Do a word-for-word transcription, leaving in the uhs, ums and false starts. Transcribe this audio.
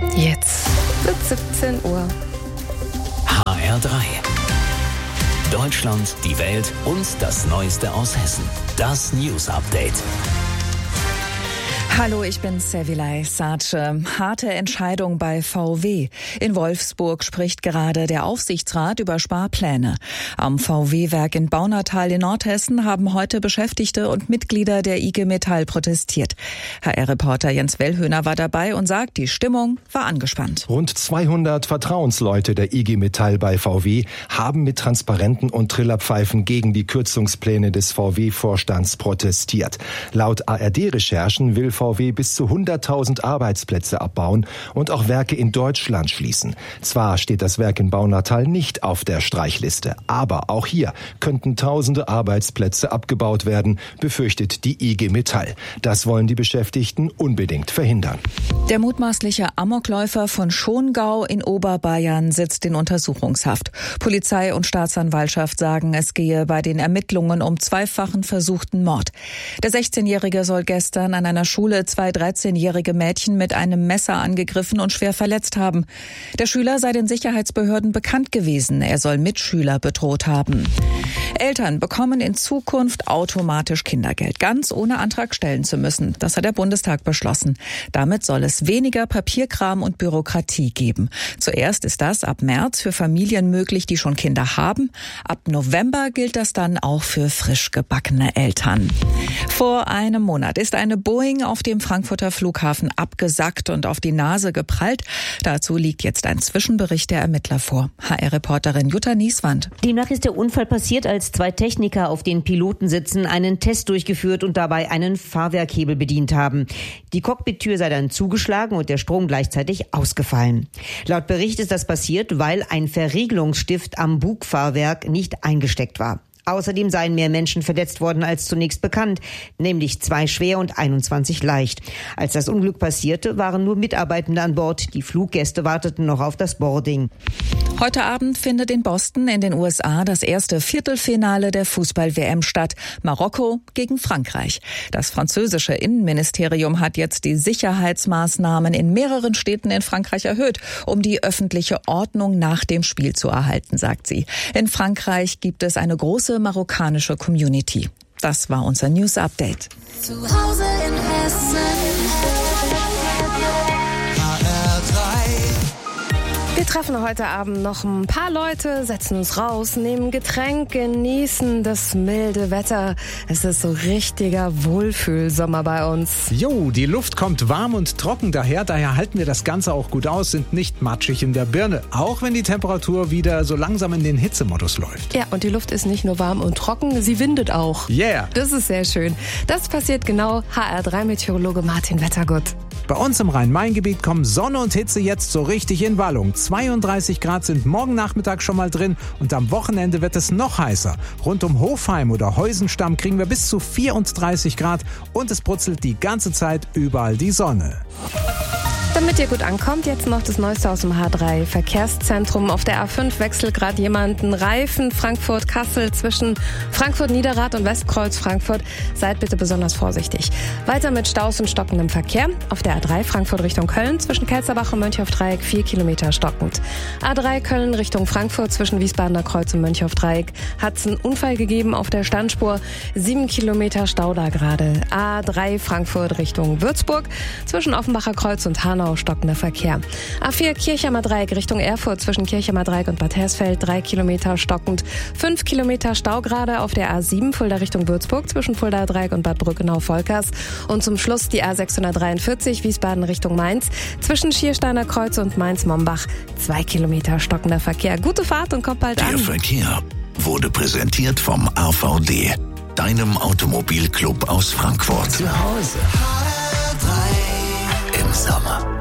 Jetzt wird siebzehn Uhr. H R drei. Deutschland, die Welt und das Neueste aus Hessen. Das News Update. Hallo, ich bin Sevilay Sace. Harte Entscheidung bei V W. In Wolfsburg spricht gerade der Aufsichtsrat über Sparpläne. Am V W-Werk in Baunatal in Nordhessen haben heute Beschäftigte und Mitglieder der I G Metall protestiert. H R-Reporter Jens Wellhöhner war dabei und sagt, die Stimmung war angespannt. Rund zweihundert Vertrauensleute der I G Metall bei V W haben mit Transparenten und Trillerpfeifen gegen die Kürzungspläne des V W-Vorstands protestiert. Laut A R D-Recherchen will V W bis zu hunderttausend Arbeitsplätze abbauen und auch Werke in Deutschland schließen. Zwar steht das Werk in Baunatal nicht auf der Streichliste, aber auch hier könnten tausende Arbeitsplätze abgebaut werden, befürchtet die I G Metall. Das wollen die Beschäftigten unbedingt verhindern. Der mutmaßliche Amokläufer von Schongau in Oberbayern sitzt in Untersuchungshaft. Polizei und Staatsanwaltschaft sagen, es gehe bei den Ermittlungen um zweifachen versuchten Mord. Der sechzehnjährige soll gestern an einer Schule zwei dreizehnjährige Mädchen mit einem Messer angegriffen und schwer verletzt haben. Der Schüler sei den Sicherheitsbehörden bekannt gewesen. Er soll Mitschüler bedroht haben. Eltern bekommen in Zukunft automatisch Kindergeld, ganz ohne Antrag stellen zu müssen. Das hat der Bundestag beschlossen. Damit soll es weniger Papierkram und Bürokratie geben. Zuerst ist das ab März für Familien möglich, die schon Kinder haben. Ab November gilt das dann auch für frisch gebackene Eltern. Vor einem Monat ist eine Boeing auf dem Frankfurter Flughafen abgesackt und auf die Nase geprallt. Dazu liegt jetzt ein Zwischenbericht der Ermittler vor. H R-Reporterin Jutta Nieswand. Demnach ist der Unfall passiert, als zwei Techniker auf den Pilotensitzen einen Test durchgeführt und dabei einen Fahrwerkhebel bedient haben. Die Cockpit-Tür sei dann zugeschlagen und der Strom gleichzeitig ausgefallen. Laut Bericht ist das passiert, weil ein Verriegelungsstift am Bugfahrwerk nicht eingesteckt war. Außerdem seien mehr Menschen verletzt worden als zunächst bekannt, nämlich zwei schwer und einundzwanzig leicht. Als das Unglück passierte, waren nur Mitarbeitende an Bord. Die Fluggäste warteten noch auf das Boarding. Heute Abend findet in Boston in den U S A das erste Viertelfinale der Fußball-W M statt. Marokko gegen Frankreich. Das französische Innenministerium hat jetzt die Sicherheitsmaßnahmen in mehreren Städten in Frankreich erhöht, um die öffentliche Ordnung nach dem Spiel zu erhalten, sagt sie. In Frankreich gibt es eine große marokkanische Community. Das war unser News Update. Zu Hause in Hessen. Wir treffen heute Abend noch ein paar Leute, setzen uns raus, nehmen Getränk, genießen das milde Wetter. Es ist so richtiger Wohlfühlsommer bei uns. Jo, die Luft kommt warm und trocken daher, daher halten wir das Ganze auch gut aus, sind nicht matschig in der Birne, auch wenn die Temperatur wieder so langsam in den Hitzemodus läuft. Ja, und die Luft ist nicht nur warm und trocken, sie windet auch. Yeah! Das ist sehr schön. Das passiert genau. H R drei Meteorologe Martin Wettergut. Bei uns im Rhein-Main-Gebiet kommen Sonne und Hitze jetzt so richtig in Wallung. zweiunddreißig Grad sind morgen Nachmittag schon mal drin und am Wochenende wird es noch heißer. Rund um Hofheim oder Heusenstamm kriegen wir bis zu vierunddreißig Grad und es brutzelt die ganze Zeit überall die Sonne. Damit ihr gut ankommt, jetzt noch das Neueste aus dem H drei Verkehrszentrum. Auf der A fünf wechselt gerade jemand einen Reifen. Frankfurt-Kassel zwischen Frankfurt-Niederrad und Westkreuz Frankfurt. Seid bitte besonders vorsichtig. Weiter mit Staus und stockendem Verkehr. Auf der A drei Frankfurt Richtung Köln zwischen Kelsterbach und Mönchhofdreieck vier Kilometer stockend. A drei Köln Richtung Frankfurt zwischen Wiesbadener Kreuz und Mönchhofdreieck hat es einen Unfall gegeben auf der Standspur. sieben Kilometer Stau da gerade. A drei Frankfurt Richtung Würzburg zwischen Offenbacher Kreuz und Hanau stockender Verkehr. A vier Kirchheimer Dreieck Richtung Erfurt zwischen Kirchheimer Dreieck und Bad Hersfeld drei Kilometer stockend. fünf Kilometer Stau gerade auf der A sieben Fulda Richtung Würzburg zwischen Fulda Dreieck und Bad Brückenau-Volkers. Und zum Schluss die A sechshundertdreiundvierzig Wiesbaden Richtung Mainz zwischen Schiersteiner Kreuz und Mainz-Mombach zwei Kilometer stockender Verkehr. Gute Fahrt und kommt bald an. Der Verkehr wurde präsentiert vom A V D, deinem Automobilclub aus Frankfurt. Zu Hause. H R drei im Sommer.